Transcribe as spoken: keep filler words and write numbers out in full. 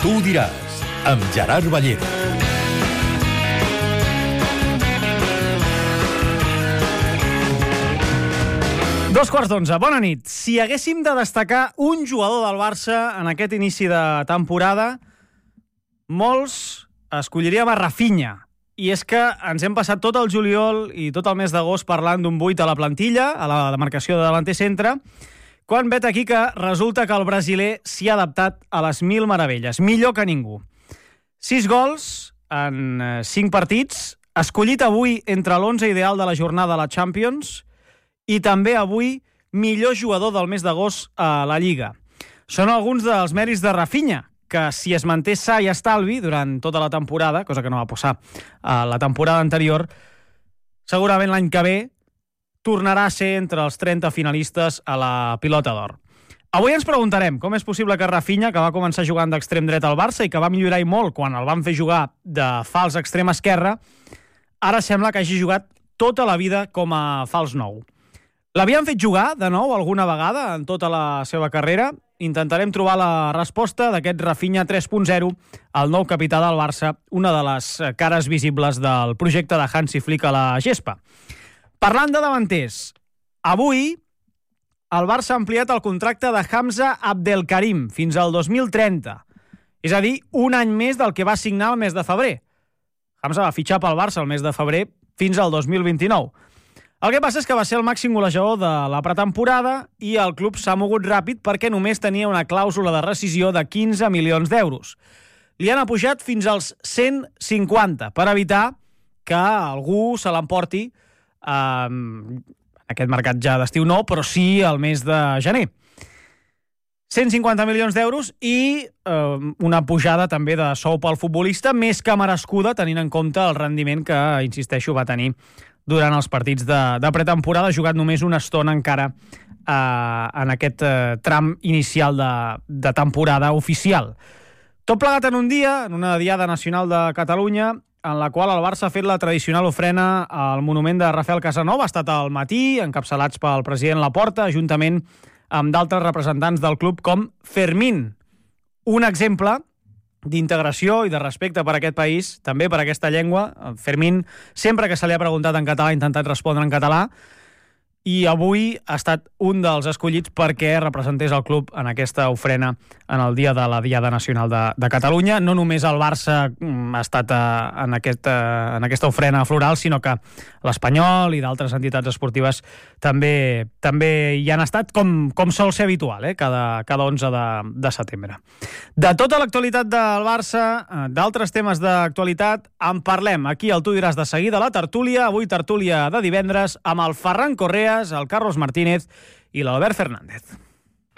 Tu diràs, amb Gerard Ballera. Dos quarts d'onze, bona nit. Si haguéssim de destacar un jugador del Barça en aquest inici de temporada, molts escolliríem a Rafinha. I és que ens hem passat tot el juliol i tot el mes d'agost parlant d'un vuit a la plantilla, a la demarcació de davanter centre, quan vet aquí que resulta que el brasiler s'hi ha adaptat a les mil meravelles, millor que ningú. Sis gols en cinc partits, escollit avui entre l'onze ideal de la jornada a la Champions i també avui millor jugador del mes d'agost a la Lliga. Són alguns dels mèrits de Rafinha, que si es manté sa i estalvi durant tota la temporada, cosa que no va passar a la temporada anterior, segurament l'any que ve tornarà a ser entre els trenta finalistes a la Pilota d'Or. Avui ens preguntarem com és possible que Rafinha, que va començar jugant d'extrem dret al Barça i que va millorar i molt quan el van fer jugar de fals extrem esquerre, ara sembla que hagi jugat tota la vida com a fals nou. L'havien fet jugar de nou alguna vegada en tota la seva carrera? Intentarem trobar la resposta d'aquest Rafinha tres punt zero, el nou capità del Barça, una de les cares visibles del projecte de Hansi Flick a la gespa. Parlant de davanters, avui el Barça ha ampliat el contracte de Hamza Abdelkarim fins al dos mil trenta, és a dir, un any més del que va signar el mes de febrer. Hamza va fitxar pel Barça el mes de febrer fins al dos mil vint-i-nou. El que passa és que va ser el màxim golejador de la pretemporada i el club s'ha mogut ràpid perquè només tenia una clàusula de rescisió de quinze milions d'euros. Li han apujat fins als cent cinquanta per evitar que algú se l'emporti eh, aquest mercat ja d'estiu no, però sí al mes de gener. cent cinquanta milions d'euros i eh, una pujada també de sou pel futbolista, més que merescuda, tenint en compte el rendiment que, insisteixo, va tenir durant els partits de, de pretemporada, ha jugat només una estona encara eh, en aquest eh, tram inicial de, de temporada oficial. Tot plegat en un dia, en una diada nacional de Catalunya, en la qual el Barça ha fet la tradicional ofrena al monument de Rafael Casanova. Ha estat al matí, encapçalats pel president Laporta, juntament amb d'altres representants del club com Fermín. Un exemple d'integració i de respecte per a aquest país, també per a aquesta llengua. Fermín, sempre que se li ha preguntat en català, ha intentat respondre en català, i avui ha estat un dels escollits perquè representés el club en aquesta ofrena en el dia de la Diada Nacional de, de Catalunya. No només el Barça ha estat a, en, aquesta, en aquesta ofrena floral, sinó que l'Espanyol i d'altres entitats esportives també també hi han estat, com, com sol ser habitual, eh? cada, cada onze de, de setembre. De tota l'actualitat del Barça, d'altres temes d'actualitat, en parlem aquí al Tu diràs de seguida, la tertúlia, avui tertúlia de divendres, amb el Ferran Correas, el Carlos Martínez i l'Albert Fernández.